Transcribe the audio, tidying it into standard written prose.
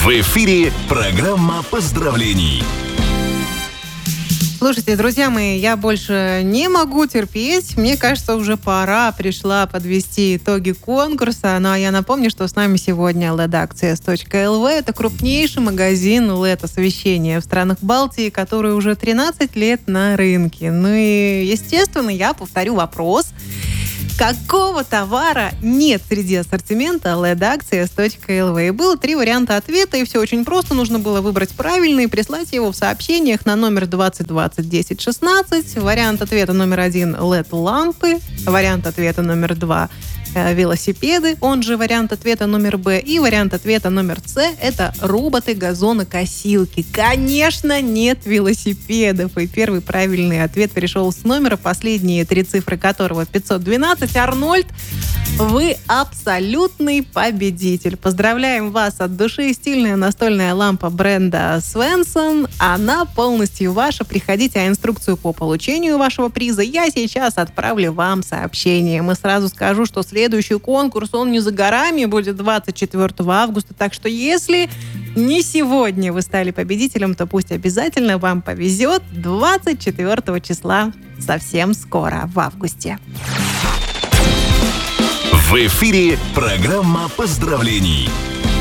В эфире программа поздравлений. Слушайте, друзья мои, я больше не могу терпеть. Мне кажется, уже пора пришла подвести итоги конкурса. Ну, а я напомню, что с нами сегодня LED-Access.lv. Это крупнейший магазин LED-освещения в странах Балтии, который уже 13 лет на рынке. Ну и, естественно, я повторю вопрос. Какого товара нет среди ассортимента LED-Access.lv? И было 3 варианта ответа, и все очень просто. Нужно было выбрать правильный и прислать его в сообщениях на номер 2020 10 16. Вариант ответа номер 1 – LED-лампы. Вариант ответа номер 2 – велосипеды, он же вариант ответа номер Б. И вариант ответа номер С – это роботы-газонокосилки. Конечно, нет велосипедов. И первый правильный ответ пришел с номера, последние 3 цифры которого 512. Арнольд, вы абсолютный победитель. Поздравляем вас от души. Стильная настольная лампа бренда Svensson. Она полностью ваша. Приходите, а инструкцию по получению вашего приза я сейчас отправлю вам сообщением. И сразу скажу, что следующий конкурс, он не за горами, будет 24 августа. Так что если не сегодня вы стали победителем, то пусть обязательно вам повезет 24 числа, совсем скоро, в августе. В эфире программа поздравлений.